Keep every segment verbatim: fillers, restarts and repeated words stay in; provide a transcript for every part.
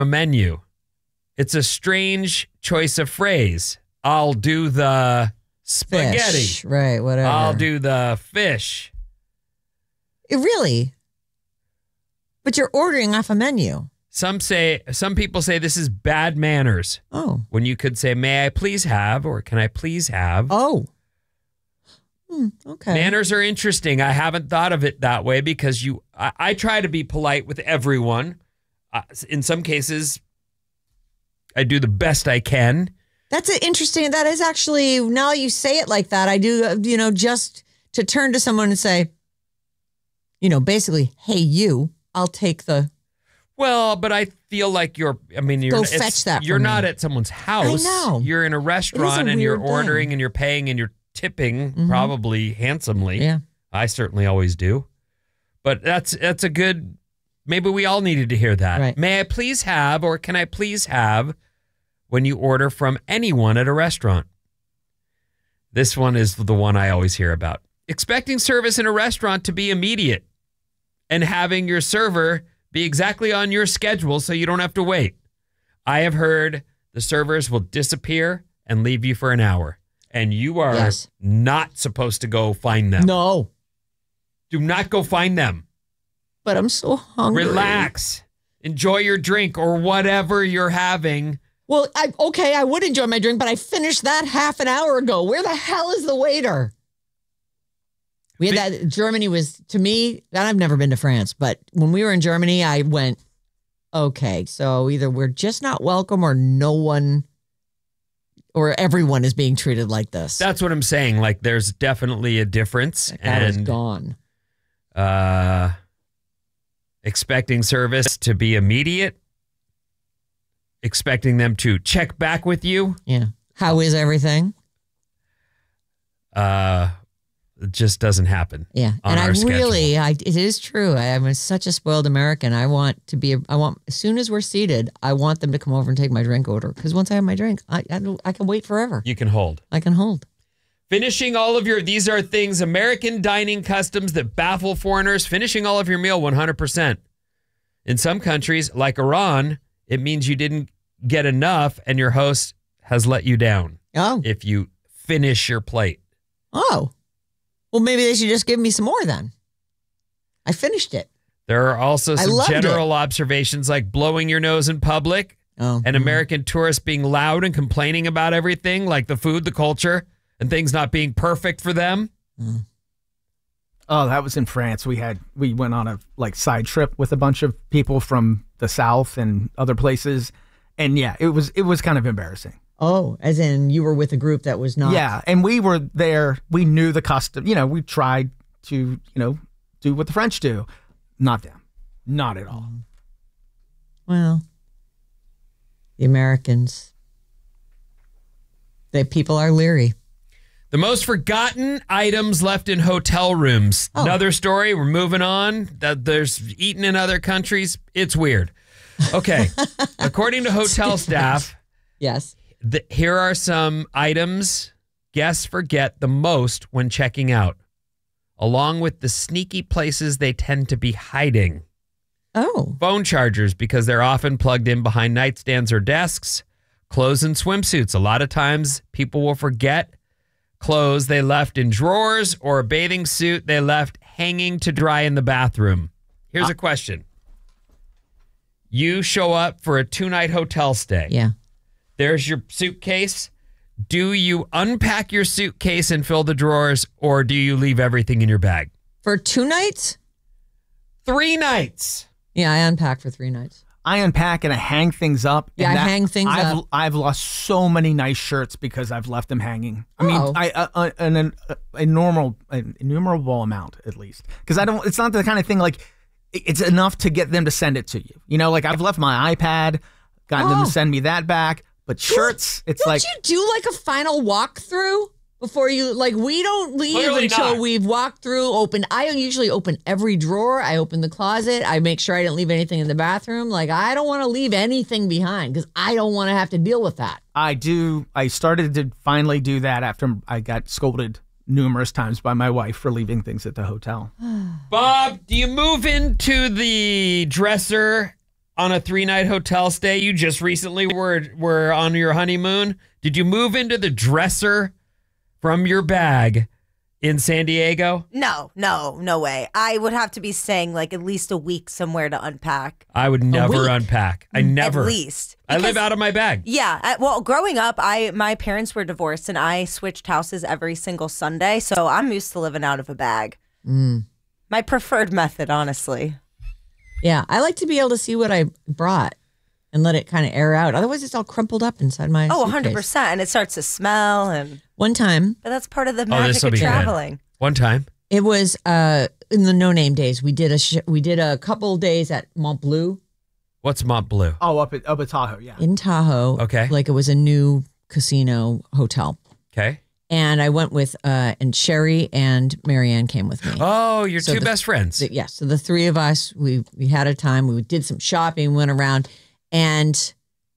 a menu. It's a strange choice of phrase. I'll do the spaghetti. Fish, right, whatever. I'll do the fish. It really? But you're ordering off a menu. Some say, some people say this is bad manners. Oh. When you could say, may I please have, or can I please have? Oh. Hmm, okay. Manners are interesting. I haven't thought of it that way because you. I, I try to be polite with everyone. Uh, in some cases, I do the best I can. That's interesting. That is actually, now you say it like that, I do, you know, just to turn to someone and say, you know, basically, hey, you, I'll take the. Well, but I feel like you're, I mean, you're, Go fetch that you're for not me. at someone's house. I know. You're in a restaurant a and you're weird ordering thing. and you're paying and you're tipping Mhm. probably handsomely. Yeah. I certainly always do. But that's that's a good, maybe we all needed to hear that. Right. May I please have, or can I please have, when you order from anyone at a restaurant? This one is the one I always hear about. Expecting service in a restaurant to be immediate and having your server be exactly on your schedule so you don't have to wait. I have heard the servers will disappear and leave you for an hour. And you are Yes. not supposed to go find them. No. Do not go find them. But I'm so hungry. Relax. Enjoy your drink or whatever you're having. Well, I, okay, I would enjoy my drink, but I finished that half an hour ago. Where the hell is the waiter? We had that, Germany was, to me, and I've never been to France, but when we were in Germany, I went, okay, so either we're just not welcome or no one, or everyone is being treated like this. That's what I'm saying. Like, there's definitely a difference. That was and gone. Uh, expecting service to be immediate. Expecting them to check back with you. Yeah. How is everything? Uh, it just doesn't happen. Yeah. on And I our schedule. really, I, it is true. I am such a spoiled American. I want to be, I want, as soon as we're seated, I want them to come over and take my drink order. Because once I have my drink, I, I, don't- I can wait forever. You can hold. I can hold. Finishing all of your, these are things, American dining customs that baffle foreigners. Finishing all of your meal one hundred percent. In some countries, like Iran, it means you didn't get enough and your host has let you down. Oh. If you finish your plate. Oh. Well, maybe they should just give me some more then. I finished it. There are also I some loved general observations like blowing your nose in public Oh. and American tourists being loud and complaining about everything, like the food, the culture, and things not being perfect for them. Mm. Oh, that was in France. We had we went on a like side trip with a bunch of people from the South and other places, and yeah, it was it was kind of embarrassing. Oh, as in you were with a group that was not. Yeah, and we were there. We knew the custom. You know, we tried to you know do what the French do. Not them. Not at all. Well, the Americans, the people are leery. The most forgotten items left in hotel rooms. Oh. Another story. We're moving on. That there's eaten in other countries. It's weird. Okay. According to hotel staff, Yes. the, here are some items guests forget the most when checking out, along with the sneaky places they tend to be hiding. Oh. Phone chargers, because they're often plugged in behind nightstands or desks. Clothes and swimsuits. A lot of times people will forget clothes they left in drawers or a bathing suit they left hanging to dry in the bathroom. Here's a question. You show up for a two-night hotel stay. Yeah. There's your suitcase. Do you unpack your suitcase and fill the drawers, or do you leave everything in your bag? For two nights? Three nights. Yeah, I unpacked for three nights. I unpack and I hang things up. Yeah, and I hang things I've, up. I've lost so many nice shirts because I've left them hanging. I mean, Oh. I uh, uh, an, an, uh, a normal, an innumerable amount at least. Because I don't. It's not the kind of thing like it- it's enough to get them to send it to you. You know, like I've left my iPad, gotten them Oh. to send me that back. But shirts, it's Don't like you do like a final walkthrough before you, like we don't leave Clearly until not. we've walked through, opened. I usually open every drawer. I open the closet. I make sure I didn't leave anything in the bathroom. Like I don't want to leave anything behind because I don't want to have to deal with that. I do. I started to finally do that after I got scolded numerous times by my wife for leaving things at the hotel. Bob, do you move into the dresser on a three-night hotel stay? You just recently were were on your honeymoon. Did you move into the dresser from your bag in San Diego? No, no, no way. I would have to be staying like at least a week somewhere to unpack. I would never unpack. I never. At least. I live Because- out of my bag. Yeah. I, well, growing up, I my parents were divorced and I switched houses every single Sunday. So I'm used to living out of a bag. Mm. My preferred method, honestly. Yeah, I like to be able to see what I brought and let it kind of air out. Otherwise, it's all crumpled up inside my Oh, suitcase. one hundred percent. And it starts to smell. and One time, But that's part of the Oh, magic this'll of be good. traveling. One time. it was uh, in the No Name days. We did a sh- we did a couple days at Mont Bleu What's Mont Bleu? Oh, up at up at Tahoe, yeah. in Tahoe. Okay. Like it was a new casino hotel. Okay. And I went with, uh, and Sherry and Marianne came with me. Oh, your So two the- best friends. So, yeah, so the three of us, we we had a time. We did some shopping, went around, and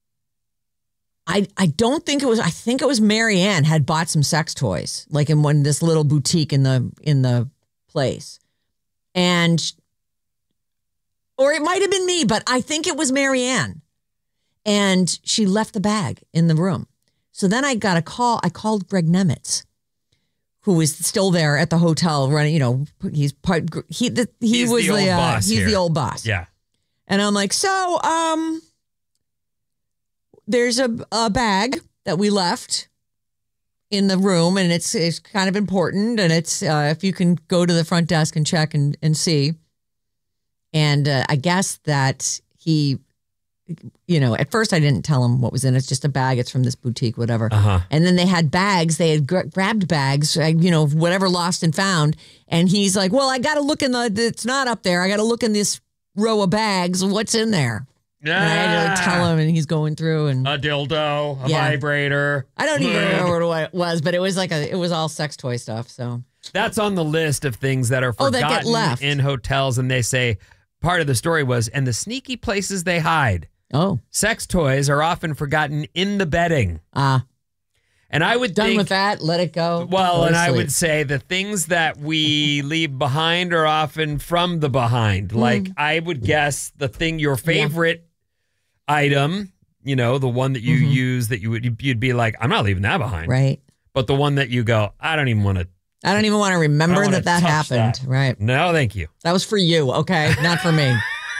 I I don't think it was. I think it was Marianne had bought some sex toys, like in one this little boutique in the in the place, and or it might have been me, but I think it was Marianne, and she left the bag in the room. So then I got a call. I called Greg Nemitz, who was still there at the hotel running. You know, he's part. He the, he He's was the old uh, boss he's here. the old boss. Yeah. And I'm like, so um, there's a a bag that we left in the room, and it's it's kind of important, and it's uh, if you can go to the front desk and check and and see. And uh, I guess that he. You know, at first I didn't tell him what was in it. It's just a bag. It's from this boutique, whatever. Uh-huh. And then they had bags. They had gra- grabbed bags, uh, you know, whatever lost and found. And he's like, well, I got to look in the, it's not up there. I got to look in this row of bags. What's in there? Yeah. And I had to like, tell him, and he's going through. And A dildo, a Yeah. vibrator. I don't even lube. remember what it was, but it was like a, it was all sex toy stuff. So That's on the list of things that are Oh, that get forgotten left. in hotels. And they say part of the story was, and the sneaky places they hide. oh Sex toys are often forgotten in the bedding. ah, And I would done think, with that. Let it go. well, Go to and I sleep. would say the things that we leave behind are often from the behind. Hmm. Like I would guess the thing, your favorite item, you know, the one that you Mhm. use that you would, you'd be like, I'm not leaving that behind. right. But the one that you go, I don't even want to. I don't even want to remember wanna that that touch happened. that. Right. No, thank you. That was for you, okay? Not for me.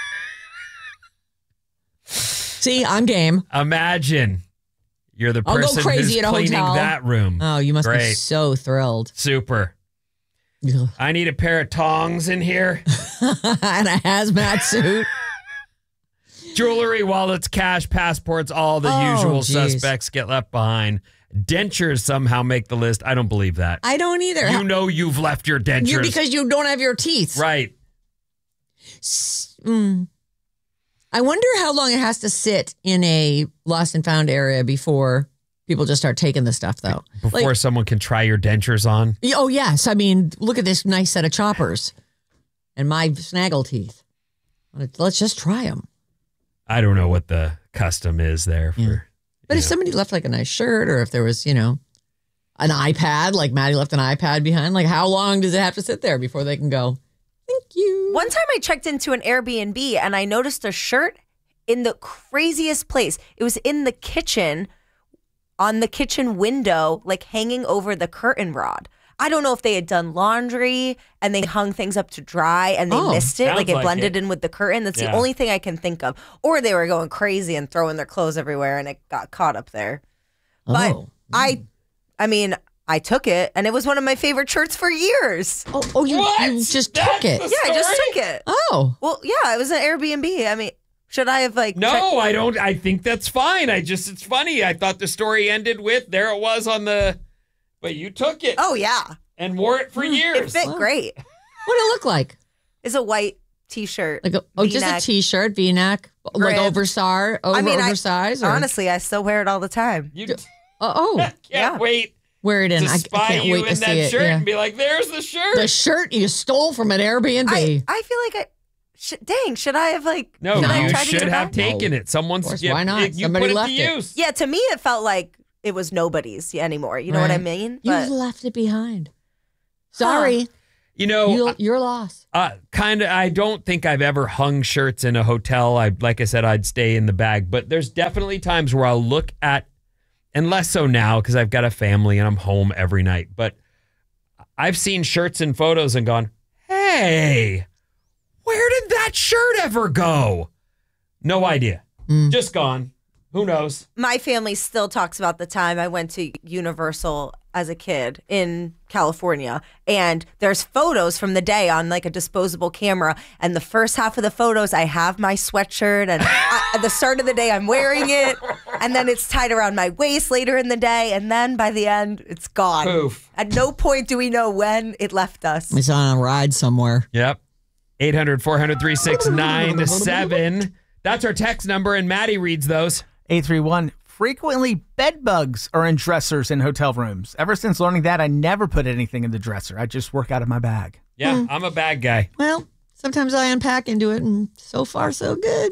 See, I'm game. Imagine you're the I'll go person crazy who's at a cleaning hotel. that room. Oh, you must be Great. so thrilled. Super. Ugh. I need a pair of tongs in here. And a hazmat suit. Jewelry, wallets, cash, passports, all the Oh, usual geez. suspects get left behind. Dentures somehow make the list. I don't believe that. I don't either. You know you've left your dentures. You- because you don't have your teeth. Right. S- mm. I wonder how long it has to sit in a lost and found area before people just start taking the stuff, though. Before Like- someone can try your dentures on. Oh, yes. I mean, look at this nice set of choppers and my snaggle teeth. Let's- Let's just try them. I don't know what the custom is there for. Yeah. But you if know. somebody left like a nice shirt, or if there was, you know, an iPad, like Maddie left an iPad behind, like how long does it have to sit there before they can go, thank you? One time I checked into an Airbnb and I noticed a shirt in the craziest place. It was in the kitchen, on the kitchen window, like hanging over the curtain rod. I don't know if they had done laundry and they hung things up to dry and they Oh, missed it. sounds Like it like blended it. in with the curtain. That's Yeah. the only thing I can think of. Or they were going crazy and throwing their clothes everywhere and it got caught up there. But Oh. I, I mean, I took it and it was one of my favorite shirts for years. Oh, oh you, What? you just That's took it. the- Yeah, I just Sorry? took it. Oh. Well, yeah, it was an Airbnb. I mean, should I have like No, checked- I don't. I think that's fine. I just, it's funny. I thought the story ended with there it was on the, but you took it Oh yeah, and wore it for it years. fit Wow. great. What did it look like? It's a white T-shirt. Like a, oh, just a V-neck. t-shirt, V-neck, like Ribbed. oversized, over, I mean, I- oversized. Or, Honestly, I still wear it all the time. You oh, oh, can't Yeah. wait wear it in. to I, I spy can't you wait to in see that it. shirt Yeah. and be like, "There's the shirt." The shirt you stole from an Airbnb. I, I feel like I, sh- dang, should I have like? no, should I you tried to get should it have back? taken No. it. Someone's Of course, yeah, why not? You Somebody put it left to it. use. Yeah, to me, it felt like it was nobody's anymore. You know what I Right. mean? You But left it behind. Sorry. You know, You, your loss. uh, kind of. I don't think I've ever hung shirts in a hotel. I, like I said, I'd stay in the bag. But there's definitely times where I'll look at, and less so now because I've got a family and I'm home every night. But I've seen shirts and photos and gone, hey, where did that shirt ever go? No idea. Mm. Just gone. Who knows? My family still talks about the time I went to Universal as a kid in California, and there's photos from the day on like a disposable camera, and the first half of the photos I have my sweatshirt, and I, at the start of the day I'm wearing it, and then it's tied around my waist later in the day, and then by the end it's gone. Poof. At no point do we know when it left us. It's on a ride somewhere. Yep. eight hundred, four hundred, three six nine seven. That's our text number, and Maddie reads those. eight three one. Frequently, bed bugs are in dressers in hotel rooms. Ever since learning that, I never put anything in the dresser. I just work out of my bag. Yeah, I'm a bad guy. Well, sometimes I unpack into it, and so far, so good.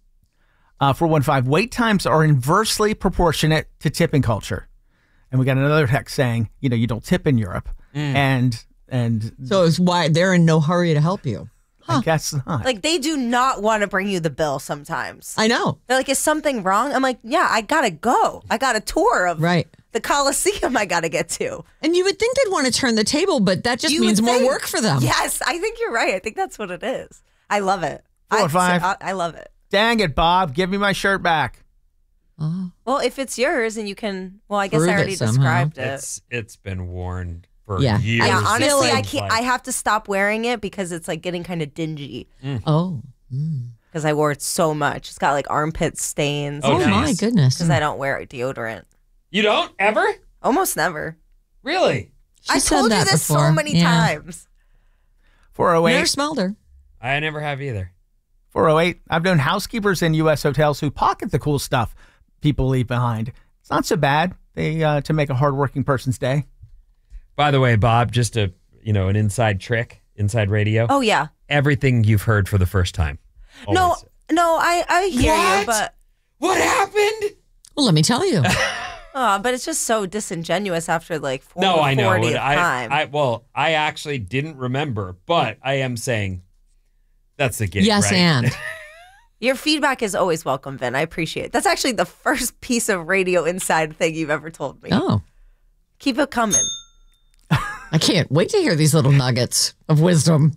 Uh, four one five. Wait times are inversely proportionate to tipping culture. And we got another text saying, you know, you don't tip in Europe. And, and So it's why they're in no hurry to help you. I guess not. Like, they do not want to bring you the bill sometimes. I know. They're like, is something wrong? I'm like, yeah, I gotta go. I got a tour of Right. the Coliseum I gotta get to. And you would think they'd want to turn the table, but that just You means would more think. work for them. Yes, I think you're right. I think that's what it is. I love it. Four I, or five. I, I love it. Dang it, Bob. Give me my shirt back. Oh. Well, if it's yours and you can, well, I guess Prove I it already somehow. described it. It's It's been worn for Yeah. years. Yeah, it honestly, I seems can't. like. I have to stop wearing it because it's like getting kind of dingy Oh. because I wore it so much. It's got like armpit stains. Oh, Oh, geez. my goodness. Because I don't wear deodorant. You don't? Ever? Almost never. Really? She I said told you that this so before. many Yeah. times. four oh Never eight. smelled her. I never have either. four oh eight. I've known housekeepers in U S hotels who pocket the cool stuff people leave behind. It's not so bad. They uh, to make a hardworking person's day. By the way, Bob, just a you know an inside trick, inside radio. Oh yeah. Everything you've heard for the first time. No, Always. no, I I hear What? you, but What happened? Well, let me tell you. oh, but it's just so disingenuous after like four, No, I know. fortieth I, time. I well, I actually didn't remember, but I am saying that's the gig. Yes, right? and. Your feedback is always welcome, Vin. I appreciate it. That's actually the first piece of radio inside thing you've ever told me. Oh. Keep it coming. I can't wait to hear these little nuggets of wisdom.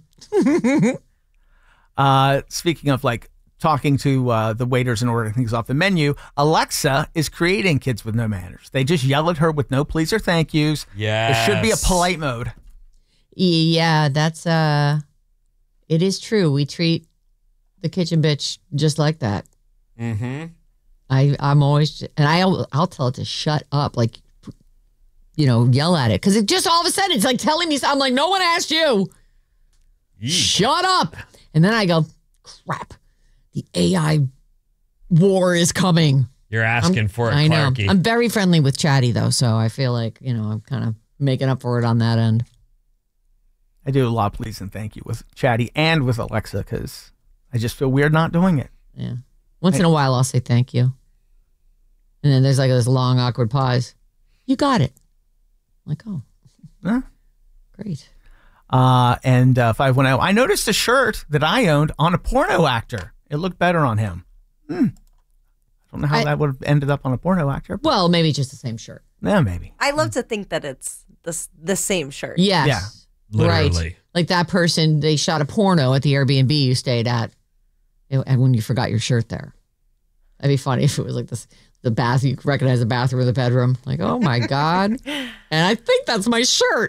Uh, speaking of like talking to uh, the waiters and ordering things off the menu, Alexa is creating kids with no manners. They just yell at her with no please or thank yous. Yes. It should be a polite mode. Yeah, that's uh it is true. We treat the kitchen bitch just like that. Mm-hmm. I I'm always and I'll I'll tell it to shut up, like you know, yell at it because it just all of a sudden it's like telling me something. I'm like, no one asked you. Shut up. And then I go, crap. The A I war is coming. You're asking I'm- for it, I know. Clarky. I'm very friendly with Chatty though, so I feel like you know I'm kind of making up for it on that end. I do a lot of please and thank you with Chatty and with Alexa because I just feel weird not doing it. Yeah. Once in a while, I'll say thank you. And then there's like this long, awkward pause. You got it. I'm like, oh, Huh? great. Uh, and uh, five one zero. I noticed a shirt that I owned on a porno actor. It looked better on him. Hmm. I don't know how I- that would have ended up on a porno actor. But Well, maybe just the same shirt. yeah, maybe. I love to think that it's the, s- the same shirt. Yes. Yeah. Literally. Right. Like that person, they shot a porno at the Airbnb you stayed at and when you forgot your shirt there. That'd be funny if it was like this, the bath, you recognize the bathroom or the bedroom. Like, oh my God. And I think that's my shirt.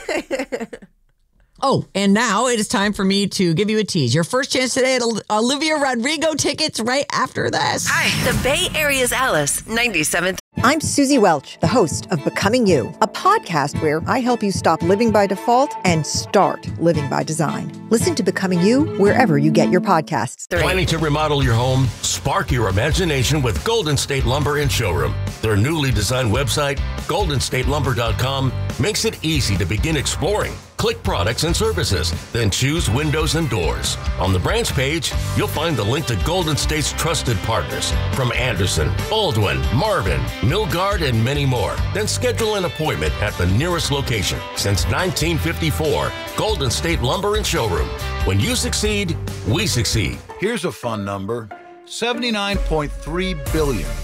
Oh, and now it is time for me to give you a tease. Your first chance today at Olivia Rodrigo tickets right after this. Hi, the Bay Area's Alice, ninety-seven. I'm Susie Welch, the host of Becoming You, a podcast where I help you stop living by default and start living by design. Listen to Becoming You wherever you get your podcasts. Planning to remodel your home? Spark your imagination with Golden State Lumber and Showroom. Their newly designed website, golden state lumber dot com, makes it easy to begin exploring Click Products and Services, then choose Windows and Doors. On the branch page, you'll find the link to Golden State's trusted partners from Anderson, Baldwin, Marvin, Milgard, and many more. Then schedule an appointment at the nearest location. Since nineteen fifty-four, Golden State Lumber and Showroom. When you succeed, we succeed. Here's a fun number. seventy-nine point three billion